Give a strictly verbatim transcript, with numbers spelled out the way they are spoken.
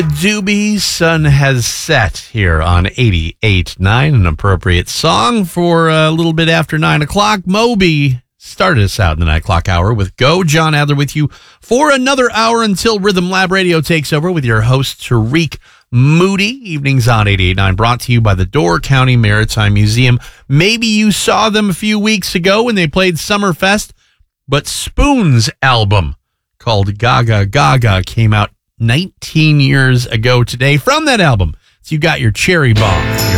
Doobie, Sun Has Set here on eighty-eight point nine, an appropriate song for a little bit after nine o'clock. Moby started us out in the nine o'clock hour with Go. John Adler with you for another hour until Rhythm Lab Radio takes over with your host, Tariq Moody. Evenings on eighty-eight point nine, brought to you by the Door County Maritime Museum. Maybe you saw them a few weeks ago when they played Summerfest, but Spoon's album called Gaga Gaga came out nineteen years ago today. From that album, so you got your Cherry Bomb.